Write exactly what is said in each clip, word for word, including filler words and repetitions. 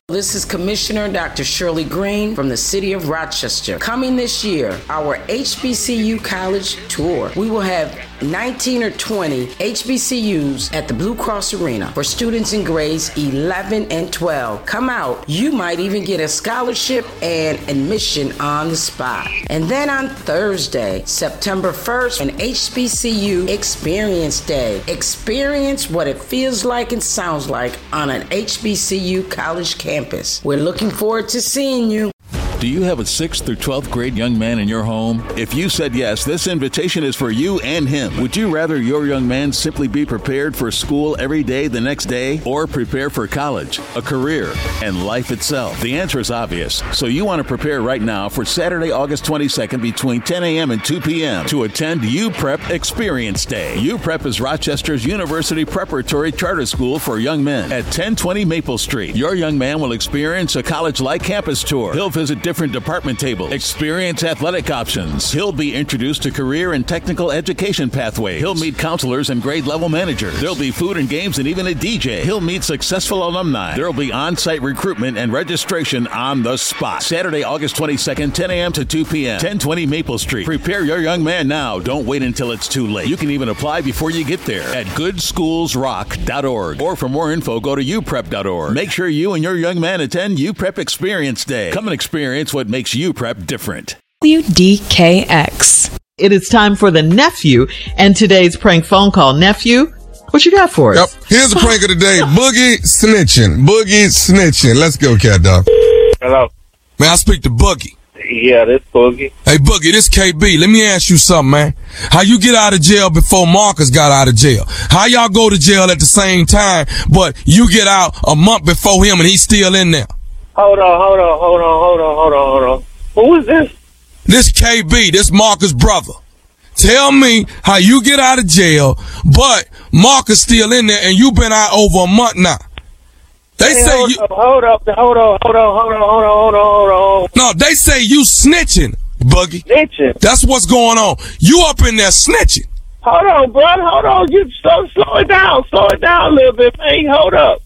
This is Commissioner Doctor Shirley Green from the City of Rochester. Coming this year, our H B C U College Tour. We will have nineteen or twenty H B C Us at the Blue Cross Arena for students in grades eleven and twelve. Come out. You might even get a scholarship and admission on the spot. And then on Thursday, September first, an H B C U Experience Day. Experience what it feels like and sounds like on an H B C U college campus. We're looking forward to seeing you. Do you have a sixth through twelfth grade young man in your home? If you said yes, this invitation is for you and him. Would you rather your young man simply be prepared for school every day the next day, or prepare for college, a career, and life itself? The answer is obvious. So you want to prepare right now for Saturday, August twenty-second between ten a.m. and two p.m. to attend U Prep Experience Day. U Prep is Rochester's University Preparatory Charter School for young men at ten twenty Maple Street. Your young man will experience a college-like campus tour. He'll visit different department tables, experience athletic options. He'll be introduced to career and technical education pathways. He'll meet counselors and grade level managers. There'll be food and games and even a D J. He'll meet successful alumni. There'll be on-site recruitment and registration on the spot. Saturday, August twenty-second, ten a.m. to two p.m. ten twenty Maple Street. Prepare your young man now. Don't wait until it's too late. You can even apply before you get there at good schools rock dot org. Or for more info, go to u prep dot org. Make sure you and your young man attend U Prep Experience Day. Come and experience what makes U Prep different. W D K X. It is time for the nephew and today's prank phone call. Nephew, what you got for us? Yep. Here's the prank of the day. Boogie snitching. Boogie snitching. Let's go, cat dog. Hello. May I speak to Boogie? Yeah, this Boogie. Hey, Boogie, this K B. Let me ask you something, man. How you get out of jail before Marcus got out of jail? How y'all go to jail at the same time, but you get out a month before him and he's still in there? Hold on, hold on, hold on, hold on, hold on, hold on. Who is this? This K B, this Marcus' brother. Tell me how you get out of jail, but Marcus still in there and you been out over a month now. They hey, say hold you... Up, hold up, hold on, hold on, hold on, hold on, hold on, hold on. No, they say you snitching, Boogie. Snitching? That's what's going on. You up in there snitching. Hold on, bro, hold on. You slow, slow it down, slow it down a little bit, man. Hold up.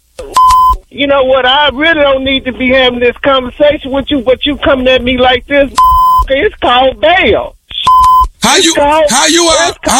You know what? I really don't need to be having this conversation with you, but you coming at me like this. It's called bail. How it's you? Called, how you out?